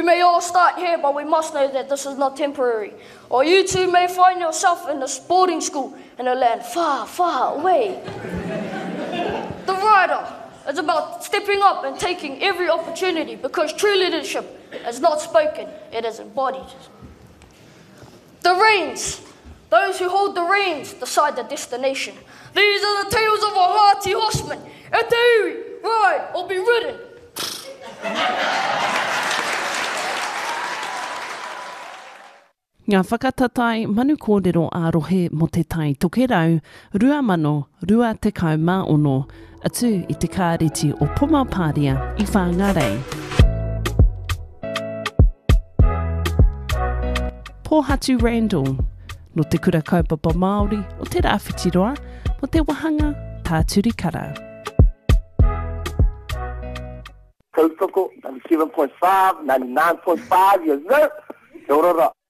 We may all start here, but we must know that this is not temporary. Or you too may find yourself in a boarding school in a land far, far away. The rider is about stepping up and taking every opportunity, because true leadership is not spoken, it is embodied. The reins. Those who hold the reins decide the destination. These are the tales of a hearty horseman. E te iwi, ride or be ridden. Ngā whakatatai manu kōrero ārohe mo te tai tokerau, 2020 atu i te kāreti o Pomapāria i Whangarei. Pōhatu Randall, no te kura kaupapa Māori o te rāwhitiroa, mo te wahanga tāturi kara. Tautoko, 97.5, 99.5 years old. Te orora.